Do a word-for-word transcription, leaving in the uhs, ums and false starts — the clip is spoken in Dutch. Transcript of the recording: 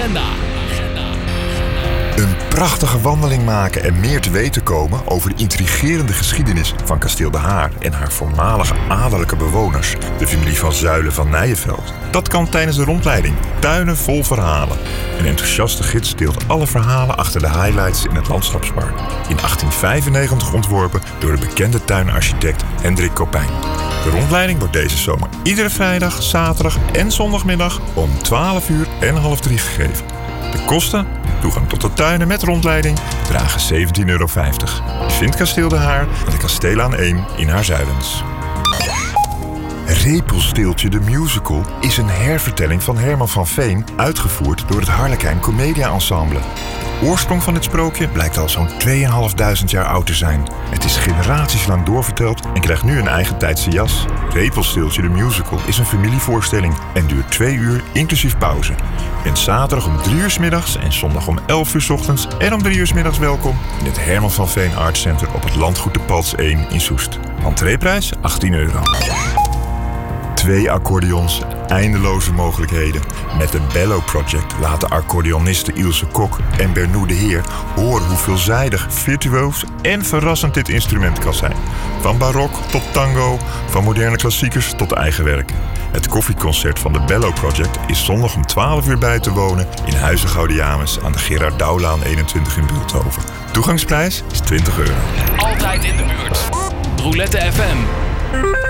agenda. Een prachtige wandeling maken en meer te weten komen over de intrigerende geschiedenis van Kasteel De Haar en haar voormalige adellijke bewoners, de familie van Zuylen van Nijenveld. Dat kan tijdens de rondleiding. Tuinen vol verhalen. Een enthousiaste gids deelt alle verhalen achter de highlights in het landschapspark. In achttien vijfennegentig ontworpen door de bekende tuinarchitect Hendrik Kopijn. De rondleiding wordt deze zomer iedere vrijdag, zaterdag en zondagmiddag om twaalf uur en half drie gegeven. De kosten, toegang tot de tuinen met rondleiding, dragen zeventien euro vijftig. Je vindt Kasteel De Haar aan de Kasteelaan één in Haarzuilens. Repelsteeltje de Musical is een hervertelling van Herman van Veen, uitgevoerd door het Harlekijn Commedia Ensemble. De oorsprong van dit sprookje blijkt al zo'n tweeënhalfduizend jaar oud te zijn. Het is generaties lang doorverteld en krijgt nu een eigen tijdse jas. Repelsteeltje de Musical is een familievoorstelling en duurt twee uur inclusief pauze. Je bent zaterdag om drie uur 's middags en zondag om elf uur 's ochtends en om drie uur 's middags welkom in het Herman van Veen Art Center op het Landgoed de Palts één in Soest. Entreeprijs achttien euro. Twee accordeons, eindeloze mogelijkheden. Met de Bello Project laten accordeonisten Ilse Kok en Bernoe de Heer horen hoe veelzijdig, virtuoos en verrassend dit instrument kan zijn. Van barok tot tango, van moderne klassiekers tot eigen werk. Het koffieconcert van de Bello Project is zondag om twaalf uur bij te wonen in Huize Gaudiamus aan de Gerard Douwlaan eenentwintig in Bilthoven. Toegangsprijs is twintig euro. Altijd in de buurt. Roulette F M.